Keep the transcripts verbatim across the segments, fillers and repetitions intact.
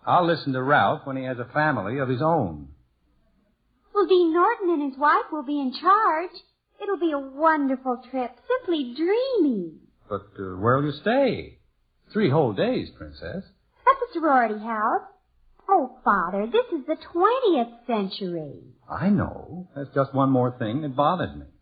I'll listen to Ralph when he has a family of his own. Well, Dean Norton and his wife will be in charge. It'll be a wonderful trip, simply dreamy. But uh, where'll you stay? Three whole days, Princess. At the sorority house. Oh, Father, this is the twentieth century. I know. That's just one more thing that bothers me.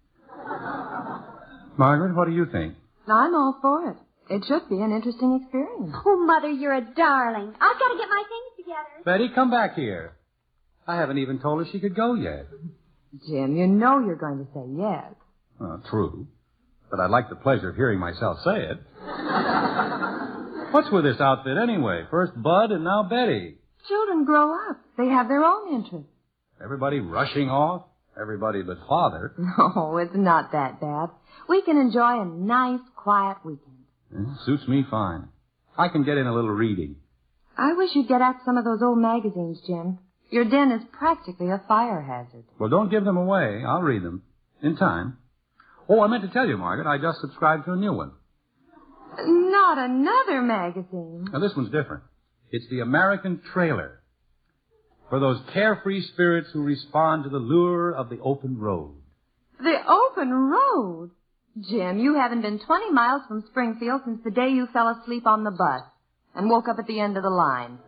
Margaret, what do you think? I'm all for it. It should be an interesting experience. Oh, Mother, you're a darling. I've got to get my things together. Betty, come back here. I haven't even told her she could go yet. Jim, you know you're going to say yes. Oh, true. But I'd like the pleasure of hearing myself say it. What's with this outfit anyway? First Bud and now Betty. Children grow up. They have their own interests. Everybody rushing off? Everybody but Father. No, it's not that bad. We can enjoy a nice, quiet weekend. It suits me fine. I can get in a little reading. I wish you'd get at some of those old magazines, Jim. Your den is practically a fire hazard. Well, don't give them away. I'll read them. In time. Oh, I meant to tell you, Margaret, I just subscribed to a new one. Not another magazine. Now, this one's different. It's the American Trailer. For those carefree spirits who respond to the lure of the open road. The open road? Jim, you haven't been twenty miles from Springfield since the day you fell asleep on the bus and woke up at the end of the line.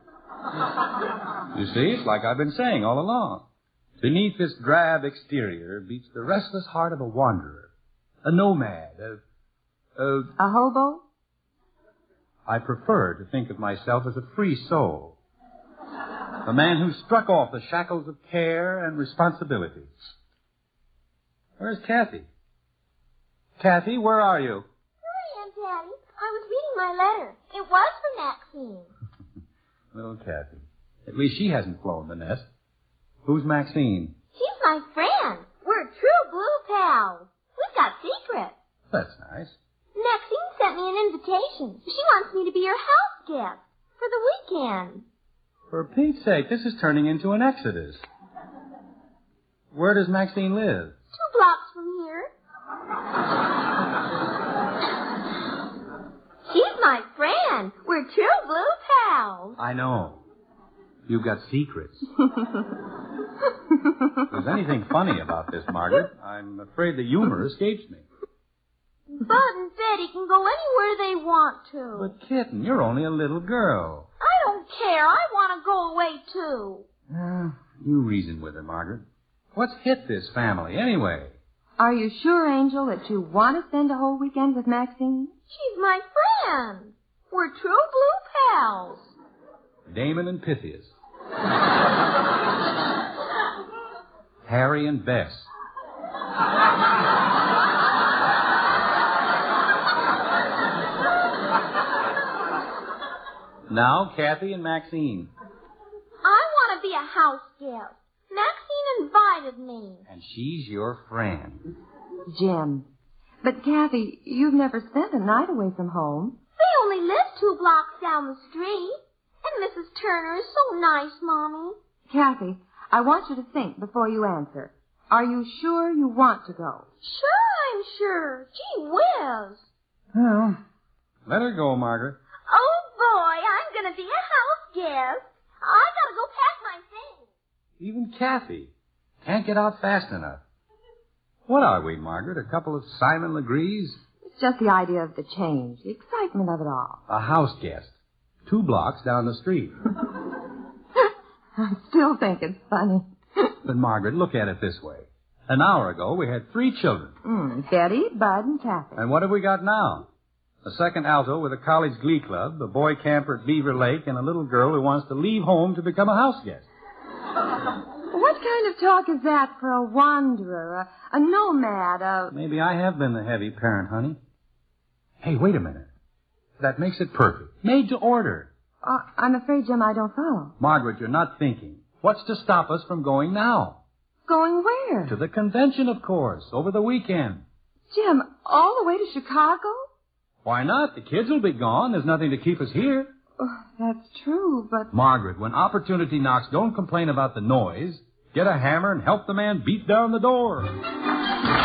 You see, it's like I've been saying all along. Beneath this drab exterior beats the restless heart of a wanderer, a nomad, a... A, a hobo? I prefer to think of myself as a free soul. A man who struck off the shackles of care and responsibility. Where's Kathy? Kathy, where are you? Here I am, Daddy. I was reading my letter. It was for Maxine. Little Kathy. At least she hasn't flown the nest. Who's Maxine? She's my friend. We're true blue pals. We've got secrets. That's nice. Maxine sent me an invitation. She wants me to be her house guest for the weekend. For Pete's sake, this is turning into an exodus. Where does Maxine live? Two blocks from here. She's my friend. We're true blue pals. I know. You've got secrets. If there's anything funny about this, Margaret, I'm afraid the humor escapes me. Bud and Betty can go anywhere they want to. But, Kitten, you're only a little girl. I don't care. I want to go away, too. Uh, you reason with her, Margaret. What's hit this family, anyway? Are you sure, Angel, that you want to spend a whole weekend with Maxine? She's my friend. We're true blue pals. Damon and Pythias. Harry and Bess. Now, Kathy and Maxine. I want to be a house guest. Maxine invited me. And she's your friend. Jim. But, Kathy, you've never spent a night away from home. They only live two blocks down the street. And Missus Turner is so nice, Mommy. Kathy, I want you to think before you answer. Are you sure you want to go? Sure, I'm sure. Gee whiz. Well, let her go, Margaret. Oh, boy, I'm going to be a house guest. I got to go pack my things. Even Kathy can't get out fast enough. What are we, Margaret? A couple of Simon Legrees? It's just the idea of the change, the excitement of it all. A house guest. Two blocks down the street. I still think it's funny. But, Margaret, look at it this way. An hour ago, we had three children. Mm, Betty, Bud, and Kathy. And what have we got now? A second alto with a college glee club, a boy camper at Beaver Lake, and a little girl who wants to leave home to become a house guest. What kind of talk is that for a wanderer, a, a nomad, a... Maybe I have been the heavy parent, honey. Hey, wait a minute. That makes it perfect. Made to order. Uh, I'm afraid, Jim, I don't follow. Margaret, you're not thinking. What's to stop us from going now? Going where? To the convention, of course, over the weekend. Jim, all the way to Chicago? Why not? The kids will be gone. There's nothing to keep us here. Oh, that's true, but... Margaret, when opportunity knocks, don't complain about the noise. Get a hammer and help the man beat down the door.